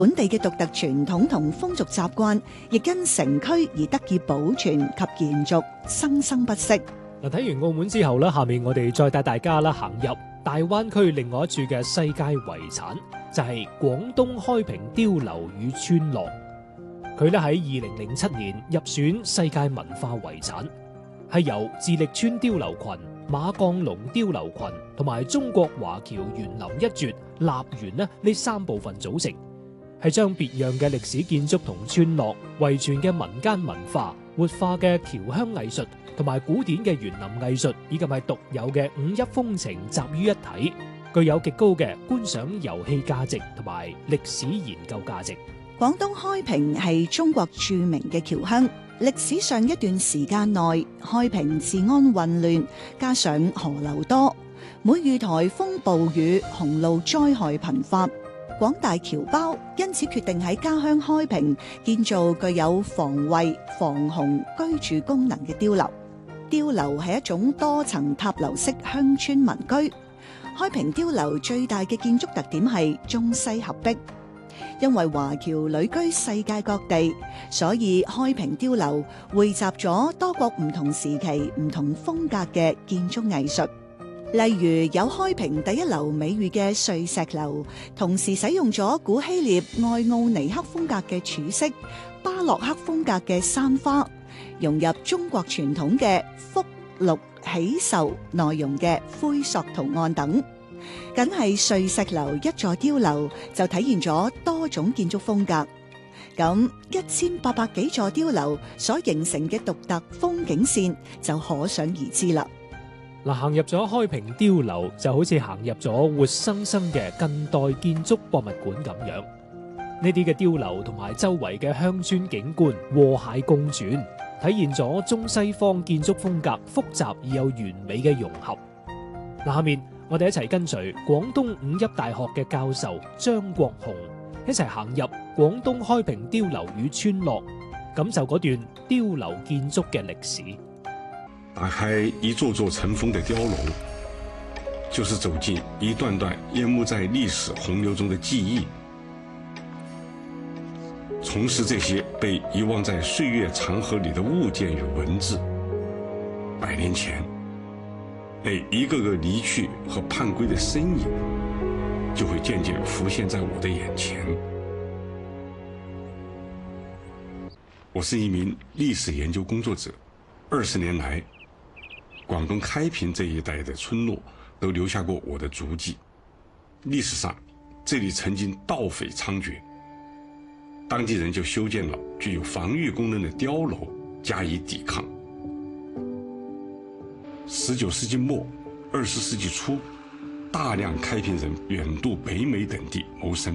本地嘅獨特傳統同風俗習慣，亦因城區而得以保存及延續，生生不息。 嗱，睇完澳門之後咧，下面我哋再帶大家啦行入大灣區另外一處嘅世界遺產，就係廣東開平碉樓與村落。佢咧喺2007年入選世界文化遺產，係由自力村碉樓群、馬降龍碉樓群同埋中國華僑園林一絕立園呢三部分組成，係將別樣嘅歷史建築同村落遺傳嘅民間文化、活化嘅僑鄉藝術同埋古典嘅園林藝術，以及係獨有嘅五邑風情集於一體，具有極高嘅觀賞遊戲價值同埋歷史研究價值。 廣東開平係中國著名嘅僑鄉，歷史上一段時間內，開平治安混亂，加上河流多，每遇颱風暴雨，洪澇災害頻發。廣大僑胞因此決定喺家鄉開平建造具有防衛、防洪、居住功能嘅碉樓。碉樓係一種多層塔樓式鄉村民居。開平碉樓最大嘅建築特點係中西合璧。因為華僑旅居世界各地，所以開平碉樓匯集咗多國唔同時期、唔同風格嘅建築藝術。例如有開平第一樓美譽嘅碎石樓，同時使用咗古希臘愛奧尼克風格嘅柱式、巴洛克風格嘅山花，融入中國傳統嘅福祿喜壽內容嘅灰塑圖案等。僅係碎石樓一座碉樓就體現咗多種建築風格，咁1800幾座碉樓所形成嘅獨特風景線就可想而知啦。 嗱，行入咗開平碉樓就好似行入咗活生生嘅近代建築博物館咁樣，呢啲嘅碉樓同埋周圍嘅鄉村景觀和諧共存，體現咗中西方建築風格複雜而又完美嘅融合。嗱，下面我哋一齊跟隨廣東五邑大學嘅教授張國雄一齊行入廣東開平碉樓與村落，感受嗰段碉樓建築嘅歷史。 打開一座座塵封的碉樓，就是走進一段段淹沒在歷史洪流中的記憶，重拾這些被遺忘在歲月長河裡的物件與文字。100年前，那一個個離去和叛歸的身影，就會漸漸浮現在我的眼前。我是一名歷史研究工作者，20年來，廣東開平這一帶的村落都留下過我的足跡。歷史上，這裡曾經盜匪猖獗，當地人就修建了具有防禦功能的碉樓加以抵抗。19世紀末，20世紀初，大量開平人遠渡北美等地謀生。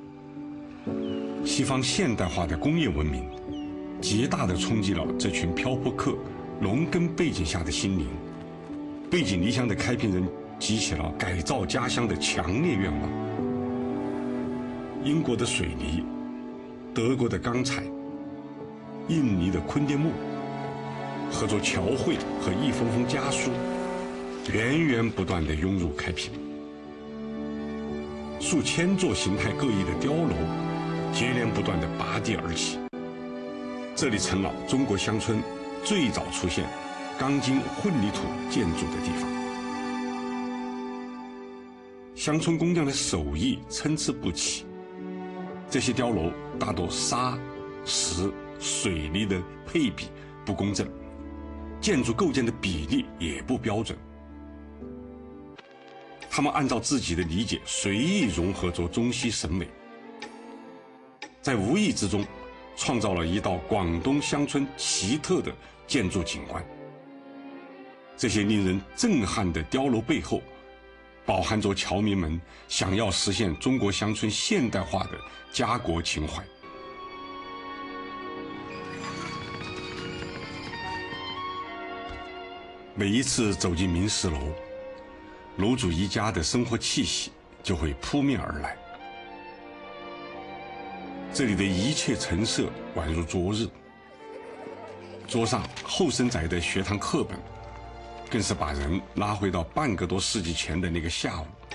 西方現代化的工業文明，極大地衝擊了這群漂泊客農耕背景下的心靈。背井離鄉的開平人激起了改造家鄉的強烈願望。英國的水泥、德國的鋼材、印尼的坤甸木，合作僑匯和一封封家書，源源不斷地湧入開平。數千座形態各異的碉樓，接連不斷地拔地而起。這裡成了中國鄉村最早出現鋼筋混凝土建築的地方。鄉村工匠的手藝參差不齊，這些碉樓大多沙、石、水泥的配比不公正，建築構件的比例也不標準。他們按照自己的理解隨意融合着中西審美，在無意之中創造了一道廣東鄉村奇特的建築景觀。這些令人震撼的碉樓背後，飽含着僑民們想要實現中國鄉村現代化的家國情懷。每一次走進明石樓，樓主一家的生活氣息就會撲面而來。這裡的一切陳設宛如昨日，桌上後生仔的學堂課本，更是把人拉回到半個多世紀前的那個下午。